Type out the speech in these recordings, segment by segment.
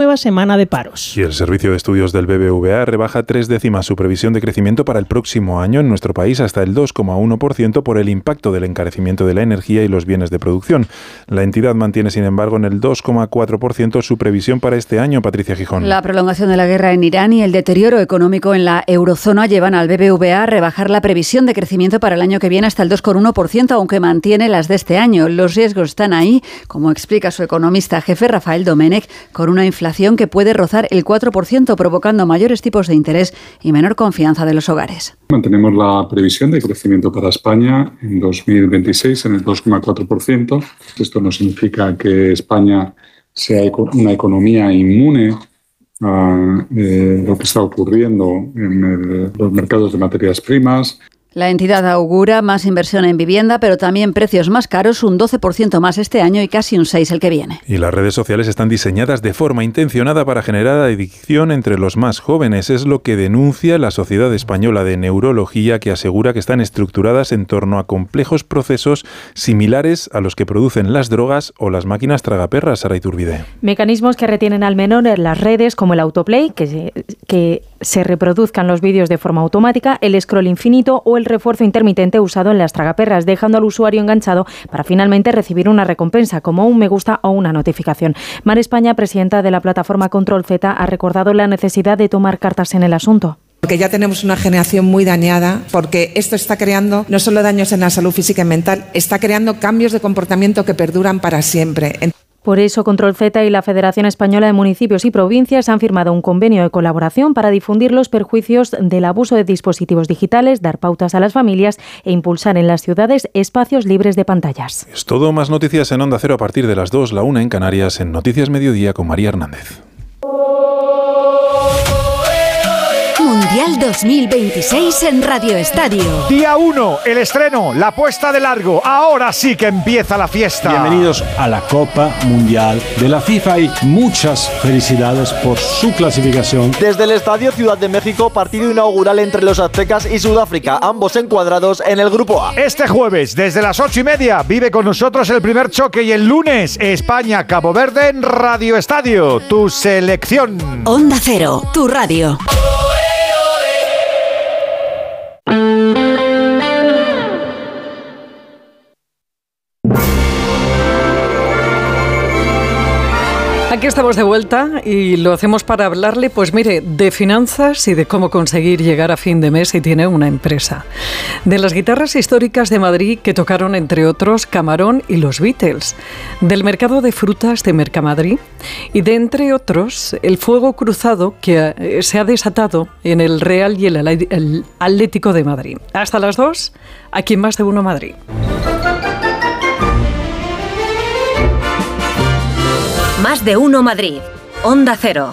nueva semana de paros. Y el Servicio de Estudios del BBVA rebaja 3 décimas su previsión de crecimiento para el próximo año en nuestro país hasta el 2,1% por el impacto del encarecimiento de la energía y los bienes de producción. La entidad mantiene, sin embargo, en el 2,4% su previsión para este año. Patricia Gijón. La prolongación de la guerra en Irán y el deterioro económico en la eurozona llevan al BBVA a rebajar la previsión de crecimiento para el año que viene hasta el 2,1%, aunque mantiene las de este año. Los riesgos están ahí, como explica su economista jefe Rafael Domènech, con una inflación que puede rozar el 4%, provocando mayores tipos de interés y menor confianza de los hogares. Mantenemos la previsión de crecimiento para España en 2026 en el 2,4%. Esto no significa que España sea una economía inmune a lo que está ocurriendo en los mercados de materias primas. La entidad augura más inversión en vivienda, pero también precios más caros, un 12% más este año y casi un 6% el que viene. Y las redes sociales están diseñadas de forma intencionada para generar adicción entre los más jóvenes. Es lo que denuncia la Sociedad Española de Neurología, que asegura que están estructuradas en torno a complejos procesos similares a los que producen las drogas o las máquinas tragaperras. Sara Iturbide. Mecanismos que retienen al menor en las redes, como el autoplay, que se reproduzcan los vídeos de forma automática, el scroll infinito o el refuerzo intermitente usado en las tragaperras, dejando al usuario enganchado para finalmente recibir una recompensa, como un me gusta o una notificación. Mar España, presidenta de la plataforma Control Z, ha recordado la necesidad de tomar cartas en el asunto. Porque ya tenemos una generación muy dañada, porque esto está creando no solo daños en la salud física y mental, está creando cambios de comportamiento que perduran para siempre. Por eso, Control Z y la Federación Española de Municipios y Provincias han firmado un convenio de colaboración para difundir los perjuicios del abuso de dispositivos digitales, dar pautas a las familias e impulsar en las ciudades espacios libres de pantallas. Es todo. Más noticias en Onda Cero a partir de las 2, la 1 en Canarias, en Noticias Mediodía con María Hernández. Mundial 2026 en Radio Estadio. Día 1, el estreno, la puesta de largo. Ahora sí que empieza la fiesta. Bienvenidos a la Copa Mundial de la FIFA y muchas felicidades por su clasificación. Desde el Estadio Ciudad de México, partido inaugural entre los aztecas y Sudáfrica, ambos encuadrados en el Grupo A. Este jueves, desde las 8:30, vive con nosotros el primer choque y el lunes, España-Cabo Verde en Radio Estadio. Tu selección. Onda Cero, tu radio. Aquí estamos de vuelta y lo hacemos para hablarle, pues mire, de finanzas y de cómo conseguir llegar a fin de mes si tiene una empresa. De las guitarras históricas de Madrid que tocaron, entre otros, Camarón y los Beatles. Del mercado de frutas de Mercamadrid y de, entre otros, el fuego cruzado que se ha desatado en el Real y el Atlético de Madrid. Hasta las 2, aquí en Más de Uno Madrid. Más de Uno Madrid. Onda Cero.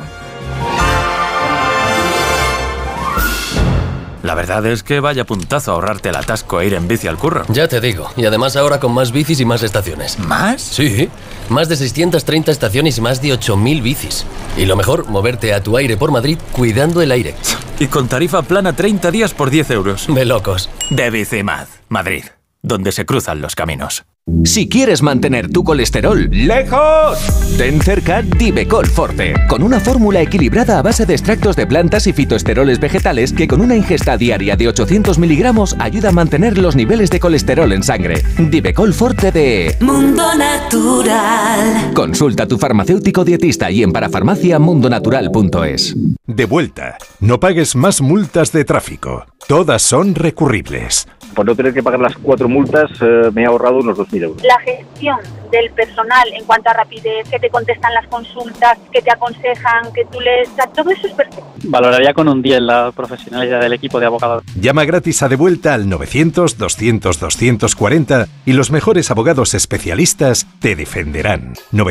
La verdad es que vaya puntazo ahorrarte el atasco e ir en bici al curro. Ya te digo, y además ahora con más bicis y más estaciones. ¿Más? Sí, más de 630 estaciones y más de 8.000 bicis. Y lo mejor, moverte a tu aire por Madrid cuidando el aire. Y con tarifa plana 30 días por 10 euros. De locos. De Bicimad, Madrid, donde se cruzan los caminos. Si quieres mantener tu colesterol lejos, ten cerca Divecol Forte, con una fórmula equilibrada a base de extractos de plantas y fitoesteroles vegetales que con una ingesta diaria de 800 miligramos ayuda a mantener los niveles de colesterol en sangre. Divecol Forte de Mundo Natural. Consulta a tu farmacéutico dietista y en parafarmaciamundonatural.es. De vuelta, no pagues más multas de tráfico. Todas son recurribles. Por no tener que pagar las 4 multas, me he ahorrado unos 2.000 euros. La gestión del personal en cuanto a rapidez, que te contestan las consultas, que te aconsejan, que tú les... todo eso es perfecto. Valoraría con un 10 la profesionalidad del equipo de abogados. Llama gratis a De Vuelta al 900-200-240 y los mejores abogados especialistas te defenderán.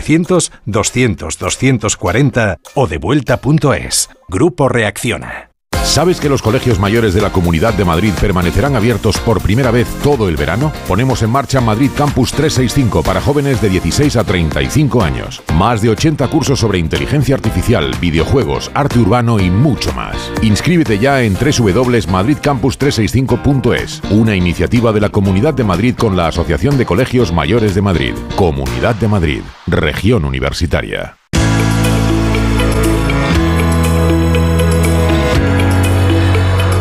900-200-240 o devuelta.es. Grupo Reacciona. ¿Sabes que los colegios mayores de la Comunidad de Madrid permanecerán abiertos por primera vez todo el verano? Ponemos en marcha Madrid Campus 365 para jóvenes de 16 a 35 años. Más de 80 cursos sobre inteligencia artificial, videojuegos, arte urbano y mucho más. Inscríbete ya en www.madridcampus365.es, una iniciativa de la Comunidad de Madrid con la Asociación de Colegios Mayores de Madrid. Comunidad de Madrid, Región Universitaria.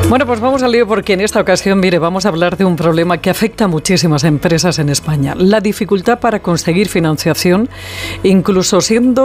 Bueno, pues vamos al lío porque en esta ocasión, mire, vamos a hablar de un problema que afecta a muchísimas empresas en España. La dificultad para conseguir financiación, incluso siendo